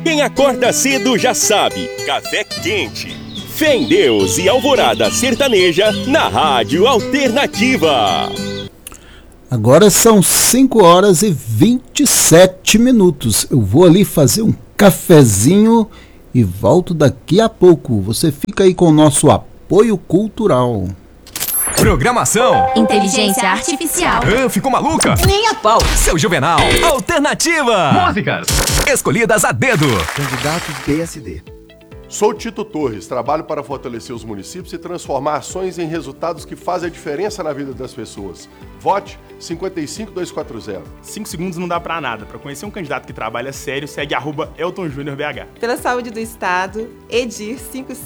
Quem acorda cedo já sabe, café quente. Fé em Deus e Alvorada Sertaneja na Rádio Alternativa. Agora são 5h27. Eu vou ali fazer um cafezinho e volto daqui a pouco. Você fica aí com o nosso apoio cultural. Programação. Inteligência artificial. Ficou maluca? Nem a pau. Seu Juvenal. Alternativa. Músicas escolhidas a dedo. Candidatos PSD. Sou Tito Torres, trabalho para fortalecer os municípios e transformar ações em resultados que fazem a diferença na vida das pessoas. Vote 55240. 5 segundos não dá pra nada. Para conhecer um candidato que trabalha sério, segue @EltonJúniorBH. Pela saúde do Estado, Edir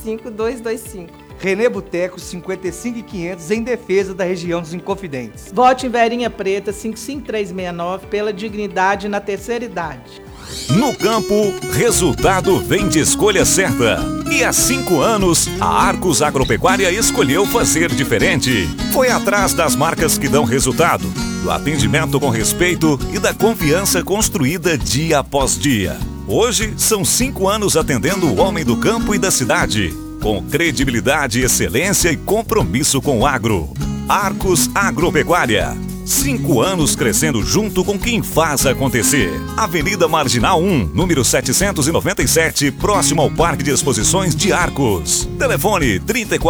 55225. Renê Boteco 55500 em defesa da região dos Inconfidentes. Vote em Verinha Preta 55369 pela dignidade na terceira idade. No campo, resultado vem de escolha certa. E há 5 anos, a Arcos Agropecuária escolheu fazer diferente. Foi atrás das marcas que dão resultado, do atendimento com respeito e da confiança construída dia após dia. Hoje, são 5 anos atendendo o homem do campo e da cidade, com credibilidade, excelência e compromisso com o agro. Arcos Agropecuária. 5 anos crescendo junto com quem faz acontecer. Avenida Marginal 1, número 797, próximo ao Parque de Exposições de Arcos. Telefone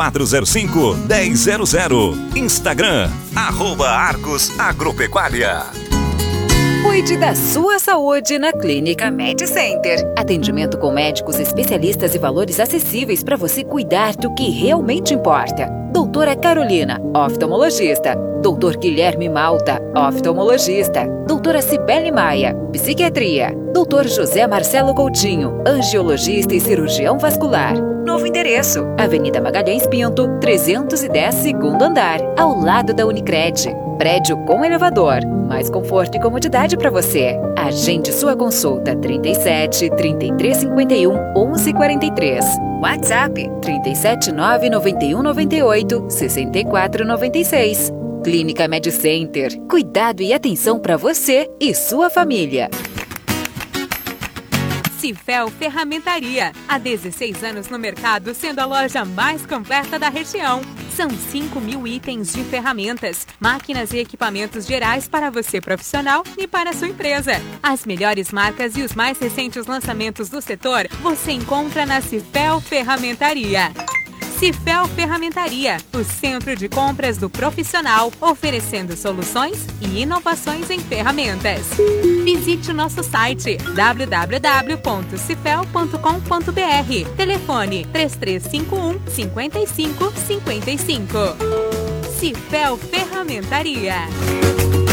3405-1000. Instagram, @Arcos Agropecuária. Cuide da sua saúde na Clínica MedCenter. Atendimento com médicos especialistas e valores acessíveis para você cuidar do que realmente importa. Doutora Carolina, oftalmologista. Doutor Guilherme Malta, oftalmologista. Doutora Cibele Maia, psiquiatria. Doutor José Marcelo Coutinho, angiologista e cirurgião vascular. Novo endereço, Avenida Magalhães Pinto, 310, segundo andar, ao lado da Unicred. Prédio com elevador. Mais conforto e comodidade para você. Agende sua consulta 37 3351 1143. WhatsApp 379 91 98 64 96. Clínica MedCenter. Cuidado e atenção para você e sua família. Cifel Ferramentaria. Há 16 anos no mercado, sendo a loja mais completa da região. São 5.000 itens de ferramentas, máquinas e equipamentos gerais para você profissional e para a sua empresa. As melhores marcas e os mais recentes lançamentos do setor você encontra na Cifel Ferramentaria. Cifel Ferramentaria, o centro de compras do profissional, oferecendo soluções e inovações em ferramentas. Visite o nosso site www.cifel.com.br. Telefone 3351 5555. Cifel Ferramentaria.